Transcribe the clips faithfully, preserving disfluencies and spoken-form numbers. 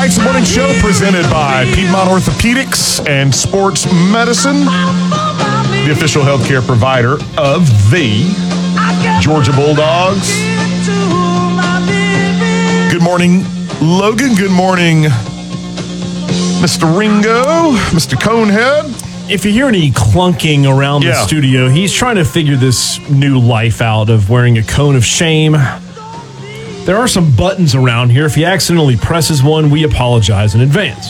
Mike's Morning Show presented by Piedmont Orthopedics and Sports Medicine, the official healthcare provider of the Georgia Bulldogs. Good morning, Logan. Good morning, Mister Ringo, Mister Conehead. If you hear any clunking around Yeah. the studio, he's trying to figure this new life out of wearing a cone of shame. There are some buttons around here. If he accidentally presses one, we apologize in advance.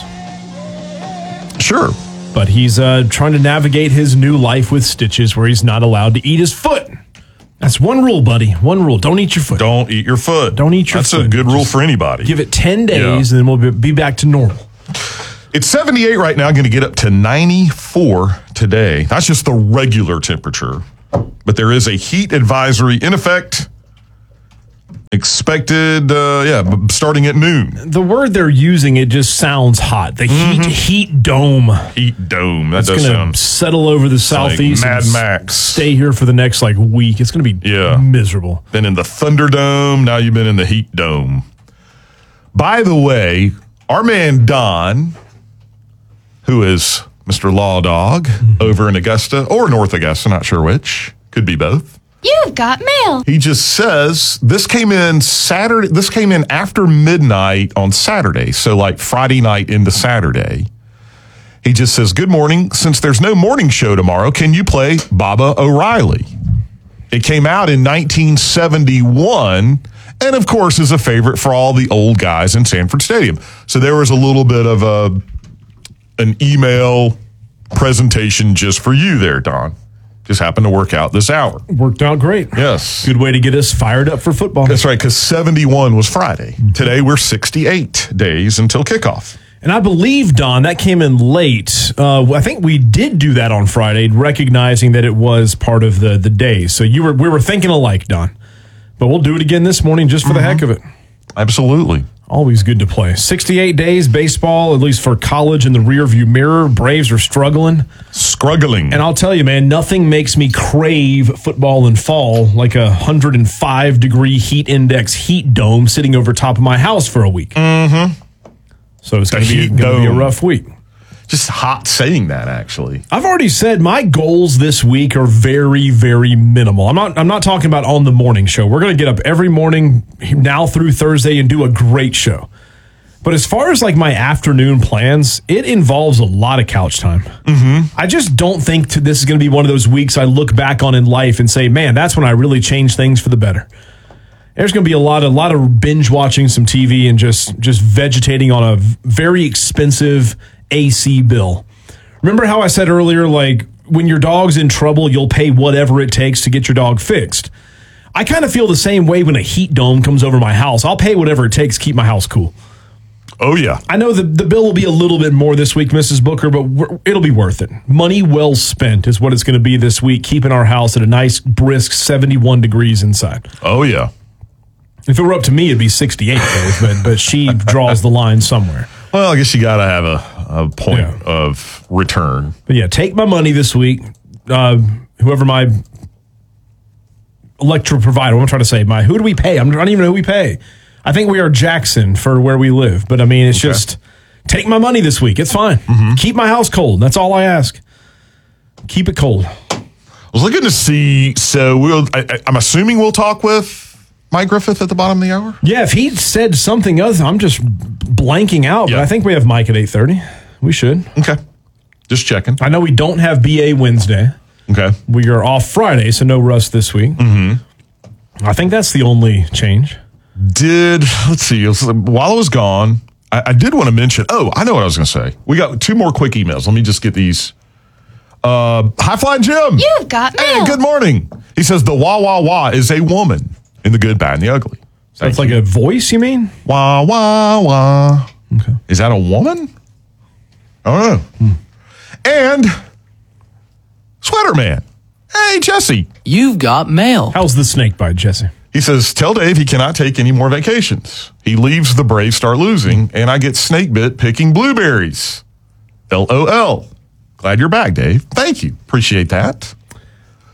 Sure. But he's uh, trying to navigate his new life with stitches where he's not allowed to eat his foot. That's one rule, buddy. One rule. Don't eat your foot. Don't eat your foot. Don't eat your That's foot. That's a good rule Just for anybody. Give it ten days, Yeah. and then we'll be, be back to normal. It's seventy-eight right now, going to get up to ninety-four today. That's just the regular temperature. But there is a heat advisory in effect. Expected, uh, yeah, b- starting at noon. The word they're using, it just sounds hot. The Mm-hmm. heat heat dome. Heat dome. That It's does going sound to settle over the southeast. like Mad and Max. Stay here for the next like week. It's going to be Yeah. miserable. Been in the Thunderdome. Now you've been in the Heat Dome. By the way, our man Don, who is Mister Law Dog over in Augusta or North Augusta, not sure which, could be both. You've got mail. He just says this came in Saturday. This came in after midnight on Saturday. So like Friday night into Saturday. He just says, good morning. Since there's no morning show tomorrow, can you play Baba O'Reilly? It came out in nineteen seventy-one. And of course is a favorite for all the old guys in Sanford Stadium. So there was a little bit of a, an email presentation just for you there, Don. Just happened to work out this hour. Worked out great. Yes. Good way to get us fired up for football. That's right, because seventy-one was Friday. Today we're sixty-eight days until kickoff. And I believe, Don, that came in late. Uh, I think we did do that on Friday, recognizing that it was part of the the day. So you were we were thinking alike, Don. But we'll do it again this morning just for mm-hmm. the heck of it. Absolutely. Always good to play. sixty-eight days, baseball, at least for college in the rearview mirror. Braves are struggling. Struggling. And I'll tell you, man, nothing makes me crave football in fall like a one hundred five degree heat index heat dome sitting over top of my house for a week. Mm-hmm. So it's going to be, be a rough week. Just hot saying that, actually. I've already said my goals this week are very, very minimal. I'm not I'm not talking about on the morning show. We're going to get up every morning now through Thursday and do a great show. But as far as like my afternoon plans, it involves a lot of couch time. Mm-hmm. I just don't think to, this is going to be one of those weeks I look back on in life and say, man, that's when I really changed things for the better. There's going to be a lot, a lot of binge watching some T V and just just vegetating on a very expensive A C bill. Remember how I said earlier, like when your dog's in trouble, you'll pay whatever it takes to get your dog fixed. I kind of feel the same way when a heat dome comes over my house. I'll pay whatever it takes to keep my house cool. Oh, yeah. I know the, the bill will be a little bit more this week, Missus Booker, but we're, it'll be worth it. Money well spent is what it's going to be this week, keeping our house at a nice, brisk seventy-one degrees inside. Oh, yeah. If it were up to me, it'd be sixty-eight, days, but, but she draws the line somewhere. Well, I guess you got to have a, a point Yeah. of return. But yeah, take my money this week. Uh, whoever my electric provider, I'm trying to say, my who do we pay? I'm, I don't even know who we pay. I think we are Jackson for where we live. But I mean, it's okay. Just take my money this week. It's fine. Mm-hmm. Keep my house cold. That's all I ask. Keep it cold. I was looking to see, so we'll, I, I'm assuming we'll talk with Mike Griffith at the bottom of the hour? Yeah, if he said something else, I'm just blanking out. Yeah. But I think we have Mike at eight thirty. We should. Okay. Just checking. I know we don't have B A Wednesday. Okay. We are off Friday, so no Russ this week. Mm-hmm. I think that's the only change. Did, let's see, while I was gone, I, I did want to mention, oh, I know what I was going to say. We got two more quick emails. Let me just get these. Uh, High Flying Jim. You've got mail. Hey, good morning. He says the wah, wah, wah is a woman in the good, bad, and the ugly. So it's like a voice, you mean? Wah, wah, wah. Okay. Is that a woman? I don't know. Hmm. And Sweater Man. Hey, Jesse. You've got mail. How's the snake bite, Jesse? He says, tell Dave he cannot take any more vacations. He leaves the Braves start losing, and I get snake bit picking blueberries. L O L. Glad you're back, Dave. Thank you. Appreciate that.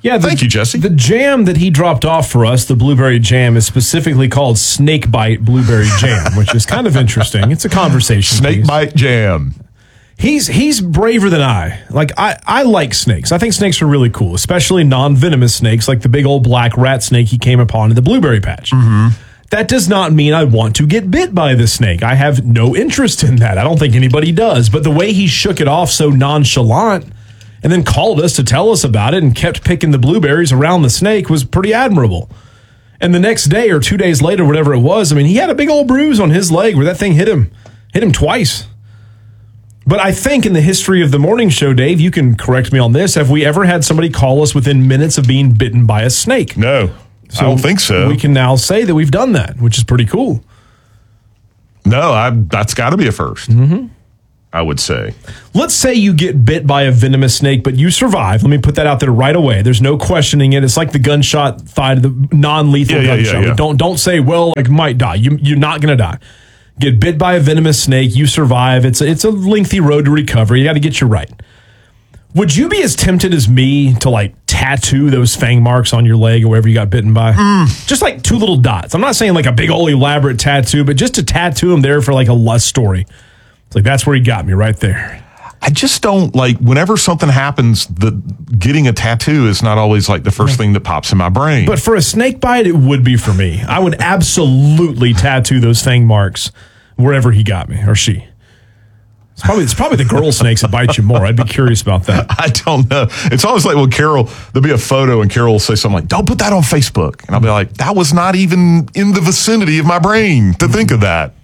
Yeah, the, thank you, Jesse. The jam that he dropped off for us, the blueberry jam, is specifically called Snake Bite Blueberry Jam, which is kind of interesting. It's a conversation Snake piece. Bite Jam. He's he's braver than I. Like I, I like snakes. I think snakes are really cool, especially non-venomous snakes like the big old black rat snake he came upon in the blueberry patch. Mm-hmm. That does not mean I want to get bit by the snake. I have no interest in that. I don't think anybody does. But the way he shook it off so nonchalant and then called us to tell us about it and kept picking the blueberries around the snake was pretty admirable. And the next day or two days later, whatever it was, I mean, he had a big old bruise on his leg where that thing hit him, hit him twice. But I think in the history of the morning show, Dave, you can correct me on this. Have we ever had somebody call us within minutes of being bitten by a snake? No, So I don't think so. We can now say that we've done that, which is pretty cool. No, I, that's got to be a first. Mm-hmm. I would say. Let's say you get bit by a venomous snake, but you survive. Let me put that out there right away. There's no questioning it. It's like the gunshot side of the non-lethal Yeah, yeah, gunshot. yeah, yeah. Don't don't say, well, like might die. You, you're not going to die. Get bit by a venomous snake. You survive. It's a, it's a lengthy road to recovery. You got to get you right. Would you be as tempted as me to like tattoo those fang marks on your leg or wherever you got bitten by? Mm. Just like two little dots. I'm not saying like a big old elaborate tattoo, but just to tattoo them there for like a lust story. It's like, that's where he got me right there. I just don't like whenever something happens, the getting a tattoo is not always like the first thing that pops in my brain. But for a snake bite, it would be for me. I would absolutely tattoo those fang marks wherever he got me or she. It's probably it's probably the girl snakes that bite you more. I'd be curious about that. I don't know. It's always like when Carol, there'll be a photo and Carol will say something like, don't put that on Facebook. And I'll be like, that was not even in the vicinity of my brain to think of that.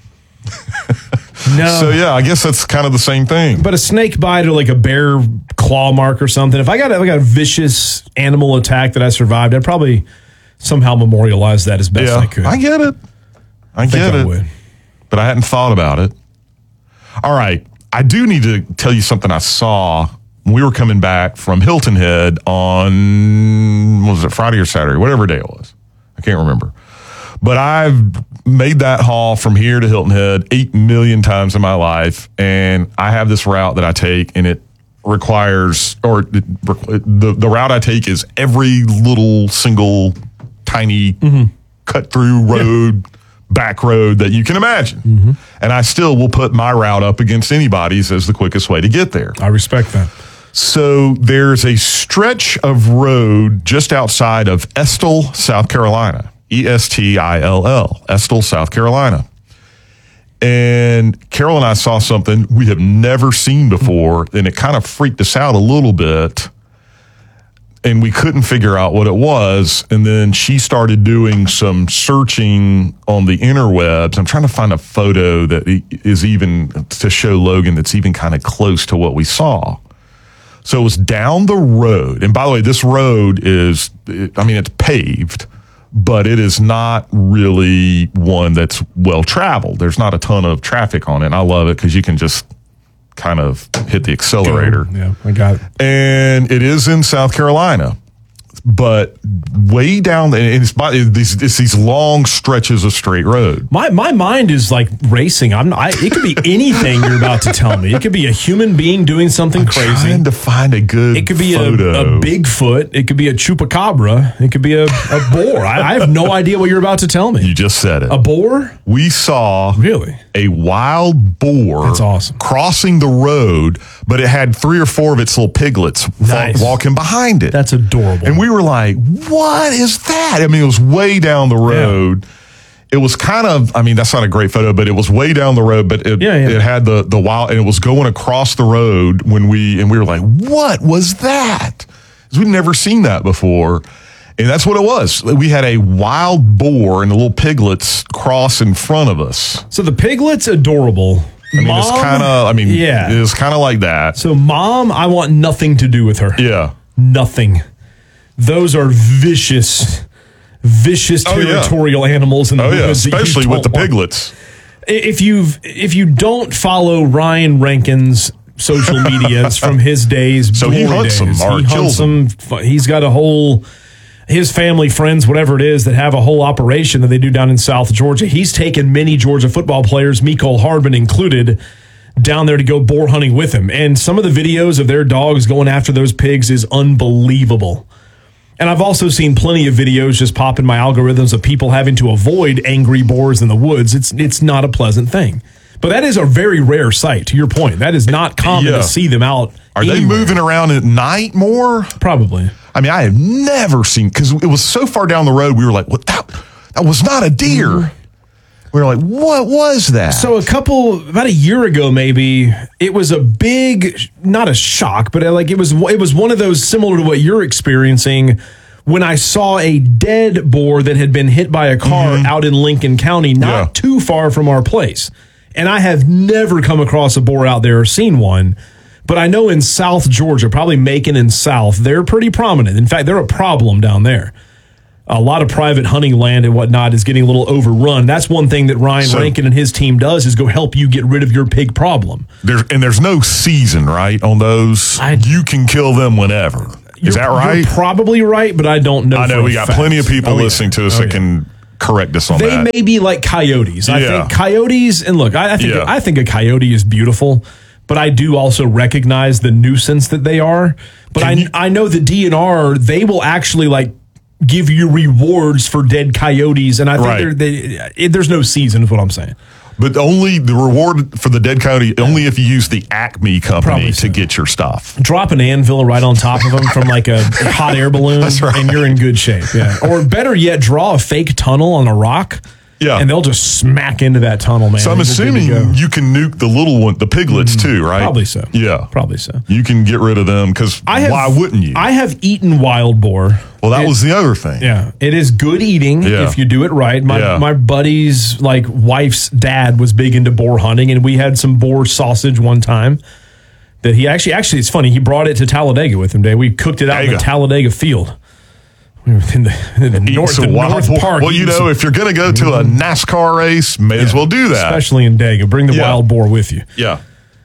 No. So, yeah, I guess that's kind of the same thing. But a snake bite or like a bear claw mark or something, if I got, if I got a vicious animal attack that I survived, I'd probably somehow memorialize that as best yeah, I could. I get it. I, I think get I it. would. But I hadn't thought about it. All right. I do need to tell you something I saw when we were coming back from Hilton Head on, what was it, Friday or Saturday, whatever day it was. I can't remember. But I've made that haul from here to Hilton Head eight million times in my life. And I have this route that I take, and it requires, or it, the, the route I take is every little single tiny mm-hmm. cut through road, yeah. back road that you can imagine. Mm-hmm. And I still will put my route up against anybody's as the quickest way to get there. I respect that. So there's a stretch of road just outside of Estill, South Carolina. E S T I L L, Estill, South Carolina. And Carol and I saw something we have never seen before, and it kind of freaked us out a little bit. And we couldn't figure out what it was. And then she started doing some searching on the interwebs. I'm trying to find a photo that is even to show Logan that's even kind of close to what we saw. So it was down the road. And by the way, this road is, I mean, it's paved, but it is not really one that's well traveled. There's not a ton of traffic on it. And I love it because you can just kind of hit the accelerator. Go. Yeah, I got it. And it is in South Carolina. But way down, and it's, by, it's, it's these long stretches of straight road. My my mind is like racing. I'm. I, it could be anything you're about to tell me. It could be a human being doing something I'm crazy. Trying to find a good. It could be photo. a, a Bigfoot. It could be a chupacabra. It could be a, a boar. I, I have no idea what you're about to tell me. You just said it. A boar? We saw really a wild boar. That's awesome. Crossing the road, but it had three or four of its little piglets nice. walking behind it. That's adorable. And we were like, what is that? I mean, it was way down the road. Yeah. It was kind of, I mean, that's not a great photo, but it was way down the road, but it, yeah, yeah. it had the, the wild, and it was going across the road when we, and we were like, what was that? Because we'd never seen that before. And that's what it was. We had a wild boar and the little piglets cross in front of us. So the piglet's adorable. I mean, Mom, it's kind of, I mean, yeah. it's kind of like that. So mom, I want nothing to do with her. Yeah. Nothing. Those are vicious, vicious territorial oh, yeah. animals in the oh, yeah. woods. Especially with the want. piglets. If you've if you don't follow Ryan Rankin's social medias from his days, so he hunts days, them or he kills hunts them. them. He's got a whole his family, friends, whatever it is, that have a whole operation that they do down in South Georgia. He's taken many Georgia football players, Mecole Hardman included, down there to go boar hunting with him. And some of the videos of their dogs going after those pigs is unbelievable. And I've also seen plenty of videos just pop in my algorithms of people having to avoid angry boars in the woods. It's it's not a pleasant thing. But that is a very rare sight, to your point. That is not common Yeah. to see them out. Are they anywhere. moving around at night more? Probably. I mean, I have never seen, because it was so far down the road, we were like, what? That, that was not a deer. Mm-hmm. We were like, what was that? So a couple, about a year ago, maybe, it was a big, not a shock, but like it was, it was one of those similar to what you're experiencing when I saw a dead boar that had been hit by a car mm-hmm. out in Lincoln County, not yeah. too far from our place. And I have never come across a boar out there or seen one. But I know in South Georgia, probably Macon and South, they're pretty prominent. In fact, they're a problem down there. A lot of private hunting land and whatnot is getting a little overrun. That's one thing that Ryan so, Rankin and his team does is go help you get rid of your pig problem. There's, and there's no season, right, on those? I, you can kill them whenever. Is that right? You're probably right, but I don't know. I know we got fact. plenty of people oh, yeah. listening to us oh, that yeah. can correct us on they that. They may be like coyotes. I yeah. think coyotes, and look, I, I think yeah. I think a coyote is beautiful, but I do also recognize the nuisance that they are. But I, you, I know the D N R, they will actually like give you rewards for dead coyotes, and I think right. they, it, there's no season is what I'm saying. But only the reward for the dead coyote, only if you use the Acme company so. to get your stuff. Drop an anvil right on top of them from like a hot air balloon, right. and you're in good shape. Yeah. Or better yet, draw a fake tunnel on a rock. Yeah. And they'll just smack into that tunnel, man. So I'm assuming you can nuke the little one, the piglets mm, too, right? Probably so. Yeah. Probably so. You can get rid of them because why wouldn't you? I have eaten wild boar. Well, that it, was the other thing. Yeah. It is good eating yeah. if you do it right. My yeah. my buddy's like wife's dad was big into boar hunting, and we had some boar sausage one time that he actually, actually, it's funny, he brought it to Talladega with him, Dave. We cooked it out in the Talladega field. We were in the, in the north, the north park. Well, you know, if you're going to go to a NASCAR race, may yeah, as well do that. Especially in Dega. Bring the yeah. wild boar with you. Yeah.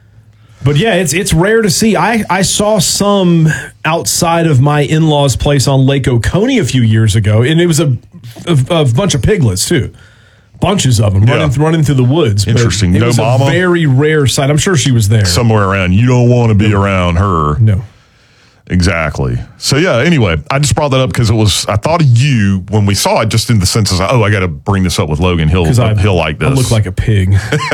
But yeah, it's it's rare to see. I, I saw some outside of my in-laws' place on Lake Oconee a few years ago, and it was a, a, a bunch of piglets, too. Bunches of them yeah. running, running through the woods. Interesting. It no was mama? a very rare sight. I'm sure she was there. Somewhere around. You don't want to be no. around her. No. Exactly. So, yeah, anyway, I just brought that up because it was, I thought of you when we saw it just in the sense of, oh, I got to bring this up with Logan. He'll, he'll like this. I look like a pig.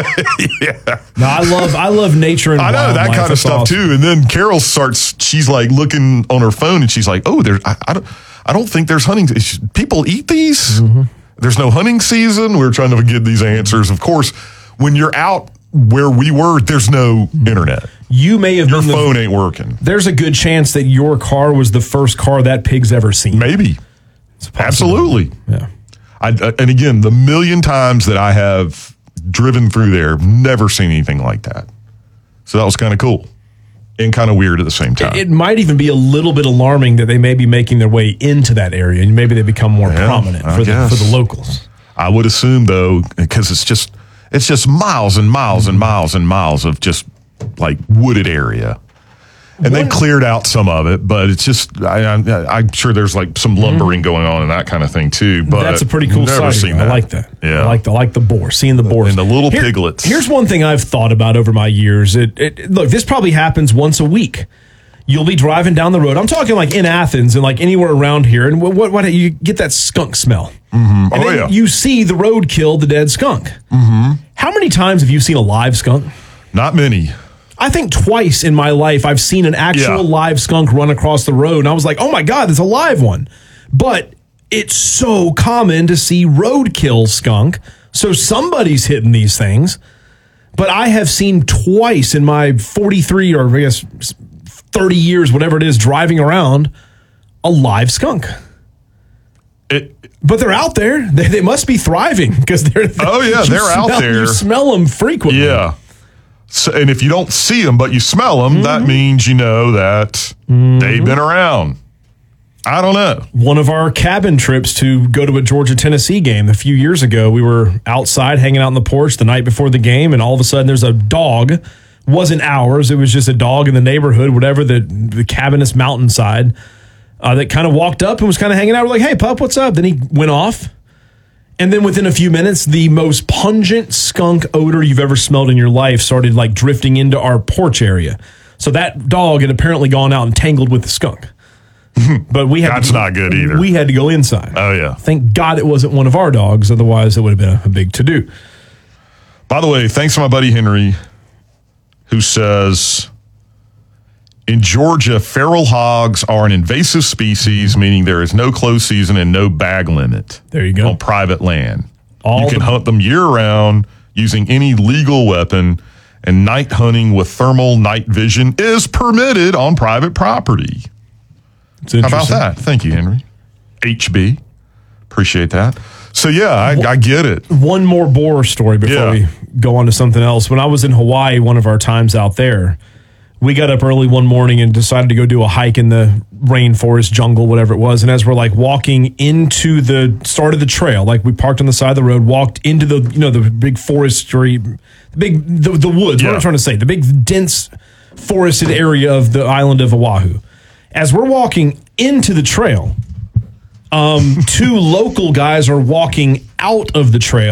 yeah. No, I love, I love nature and I know that life. kind of That's stuff awesome. too. And then Carol starts, she's like looking on her phone and she's like, oh, there's, I, I don't, I don't think there's hunting. People eat these. Mm-hmm. There's no hunting season. We're trying to get these answers. Of course, when you're out where we were, there's no internet. You may have your been phone the, ain't working. There's a good chance that your car was the first car that pig's ever seen. Maybe, absolutely. Yeah. I, and again, the million times that I have driven through there, never seen anything like that. So that was kind of cool and kind of weird at the same time. It, it might even be a little bit alarming that they may be making their way into that area, and maybe they become more yeah, prominent for the, for the locals. I would assume though, because it's just it's just miles and miles and miles and miles of just like wooded area, and they cleared out some of it, but it's just I, I'm, I'm sure there's like some lumbering mm-hmm. going on and that kind of thing too. But that's a pretty cool sighting. I like that. Yeah, I like the I like the boar, seeing the boars and the little Here, piglets. Here's one thing I've thought about over my years. It, it look, this probably happens once a week. You'll be driving down the road. I'm talking like in Athens and like anywhere around here, and what what, what you get that skunk smell. Mm-hmm. And oh then yeah, you see the road kill the dead skunk. Mm-hmm. How many times have you seen a live skunk? Not many. I think twice in my life I've seen an actual yeah. live skunk run across the road, and I was like, oh my God, there's a live one. But it's so common to see roadkill skunk, so somebody's hitting these things. But I have seen twice in my forty-three or I guess thirty years, whatever it is, driving around, a live skunk. It, but they're out there. They, they must be thriving because they're. Oh yeah, they're smell, out there. You smell them frequently. Yeah. So, and if you don't see them, but you smell them, mm-hmm. that means you know that mm-hmm. they've been around. I don't know. One of our cabin trips to go to a Georgia-Tennessee game a few years ago, we were outside hanging out on the porch the night before the game, and all of a sudden there's a dog. Wasn't ours. It was just a dog in the neighborhood, whatever, the, the Cabinus mountainside, uh, that kind of walked up and was kind of hanging out. We're like, hey, pup, what's up? Then he went off. And then within a few minutes, the most pungent skunk odor you've ever smelled in your life started like drifting into our porch area. So that dog had apparently gone out and tangled with the skunk. But we had That's to, not good either. We had to go inside. Oh, yeah. Thank God it wasn't one of our dogs. Otherwise, it would have been a, a big to-do. By the way, thanks to my buddy Henry, who says, in Georgia, feral hogs are an invasive species, meaning there is no close season and no bag limit. There you go. On private land. All you can the- hunt them year-round using any legal weapon, and night hunting with thermal night vision is permitted on private property. It's How about interesting. that? Thank you, Henry. H B. Appreciate that. So, yeah, I, I get it. One more boar story before Yeah. we go on to something else. When I was in Hawaii, one of our times out there, we got up early one morning and decided to go do a hike in the rainforest, jungle, whatever it was. And as we're like walking into the start of the trail, like we parked on the side of the road, walked into the, you know, the big forestry, the big, the, the woods, Yeah. what am I trying to say? The big dense forested area of the island of Oahu. As we're walking into the trail, um, two local guys are walking out of the trail.